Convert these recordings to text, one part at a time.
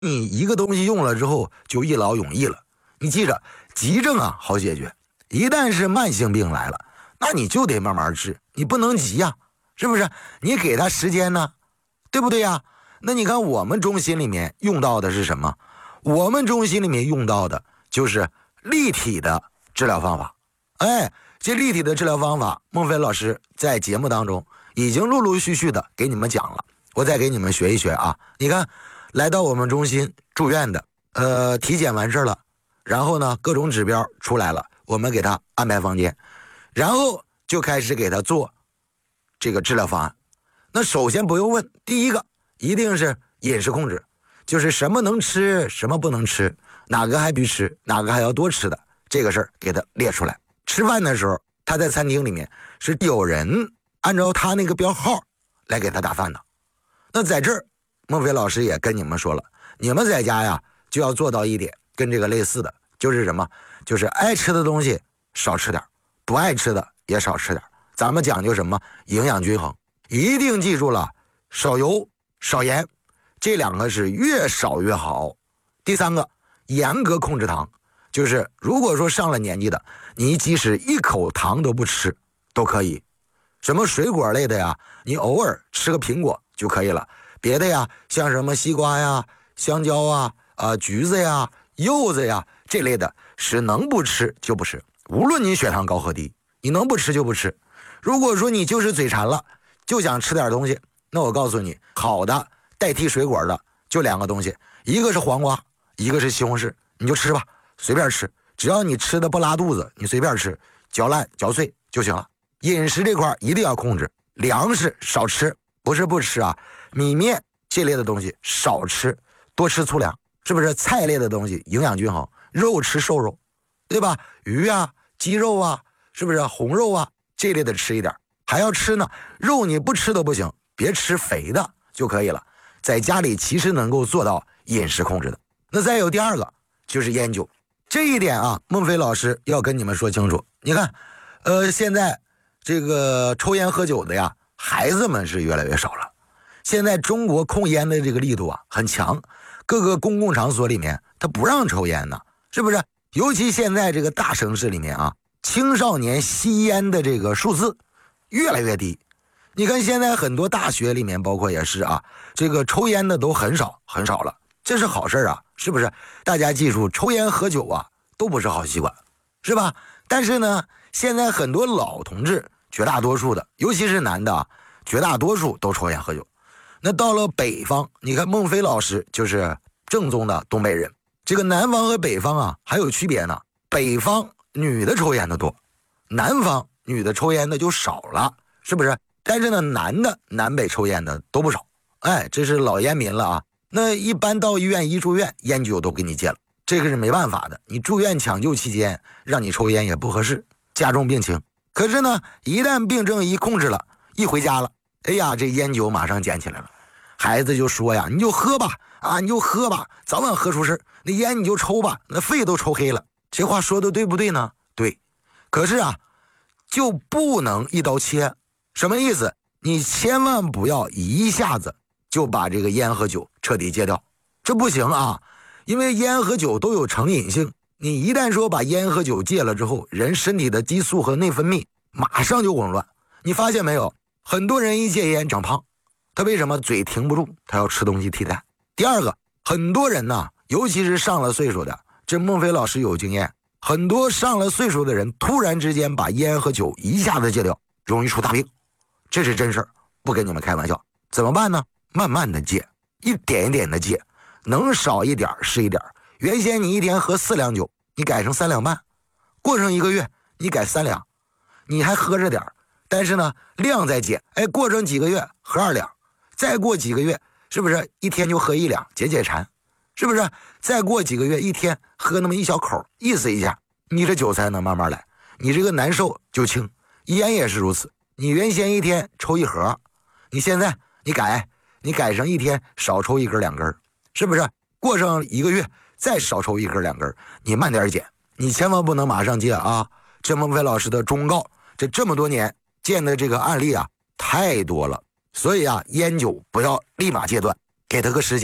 你一个东西用了之后就一劳永逸了。你记着，急症啊好解决，一旦是慢性病来了，那你就得慢慢治，你不能急呀，是不是？你给他时间呢，对不对呀？那你看我们中心里面用到的是什么？我们中心里面用到的就是立体的治疗方法。这立体的治疗方法，孟非老师在节目当中已经陆陆续续的给你们讲了，我再给你们学一学啊。你看，来到我们中心住院的，体检完事了，然后呢各种指标出来了，我们给他安排房间，然后就开始给他做这个治疗方案。那首先不用问，第一个一定是饮食控制，就是什么能吃什么不能吃，哪个还必吃，哪个还要多吃的，这个事儿给他列出来。吃饭的时候，他在餐厅里面是有人按照他那个标号来给他打饭的。那在这儿，孟非老师也跟你们说了，你们在家呀就要做到一点跟这个类似的，就是什么？就是爱吃的东西少吃点，不爱吃的也少吃点。咱们讲究什么？营养均衡，一定记住了，少油少盐，这两个是越少越好。第三个，严格控制糖，就是如果说上了年纪的，你即使一口糖都不吃都可以。什么水果类的呀，你偶尔吃个苹果就可以了。别的呀，像什么西瓜呀、香蕉啊、橘子呀、柚子呀这类的，是能不吃就不吃。无论你血糖高和低，你能不吃就不吃。如果说你就是嘴馋了，就想吃点东西，那我告诉你，好的代替水果的就两个东西，一个是黄瓜，一个是西红柿，你就吃吧，随便吃，只要你吃的不拉肚子，你随便吃，嚼烂嚼碎就行了。饮食这块一定要控制，粮食少吃，不是不吃啊，米面这类的东西少吃，多吃粗粮，是不是？菜类的东西营养均衡，肉吃瘦肉，对吧？鱼啊、鸡肉啊，是不是？红肉啊这类的吃一点，还要吃呢。肉你不吃都不行，别吃肥的就可以了。在家里其实能够做到饮食控制的。那再有第二个就是烟酒，这一点啊，孟非老师要跟你们说清楚。你看，现在这个抽烟喝酒的呀，孩子们是越来越少了。现在中国控烟的这个力度啊很强，各个公共场所里面他不让抽烟呢，是不是？尤其现在这个大城市里面啊，青少年吸烟的这个数字越来越低。你看现在很多大学里面，包括也是啊，这个抽烟的都很少很少了，这是好事啊，是不是？大家记住，抽烟喝酒啊都不是好习惯，是吧？但是呢，现在很多老同志，绝大多数的，尤其是男的啊，绝大多数都抽烟喝酒。那到了北方，你看孟非老师就是正宗的东北人。这个南方和北方啊还有区别呢，北方女的抽烟的多，南方女的抽烟的就少了，是不是？但是呢，男的南北抽烟的都不少，这是老烟民了啊。那一般到医院一住院，烟酒都给你戒了，这个是没办法的。你住院抢救期间让你抽烟也不合适，加重病情。可是呢，一旦病症一控制了，一回家了，哎呀，这烟酒马上捡起来了。孩子就说呀，你就喝吧，你就喝吧，早晚喝出事。那烟你就抽吧，那肺都抽黑了。这话说的对不对呢？对。可是啊，就不能一刀切。什么意思？你千万不要一下子就把这个烟和酒彻底戒掉，这不行啊。因为烟和酒都有成瘾性，你一旦说把烟和酒戒了之后，人身体的激素和内分泌马上就紊乱。你发现没有？很多人一戒烟长胖，他为什么？嘴停不住，他要吃东西替代。第二个，很多人呢，尤其是上了岁数的，这孟非老师有经验，很多上了岁数的人突然之间把烟和酒一下子戒掉，容易出大病，这是真事儿，不跟你们开玩笑。怎么办呢？慢慢的戒，一点一点的戒，能少一点是一点。原先你一天喝4两酒，你改成3两半，过上1个月你改3两，你还喝着点，但是呢量在减，过上几个月喝2两，再过几个月是不是一天就喝1两，解解馋，是不是？再过几个月一天喝那么一小口，意思一下，你这酒才能慢慢来，你这个难受就轻。烟也是如此，你原先一天抽1盒，你现在你改成一天少抽1根2根，是不是？过上1个月再少抽1根2根，你慢点减，你千万不能马上戒啊！这孟非老师的忠告，这么多年见的这个案例啊太多了，所以啊，烟酒不要立马戒断，给他个时间，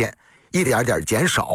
一点点减少。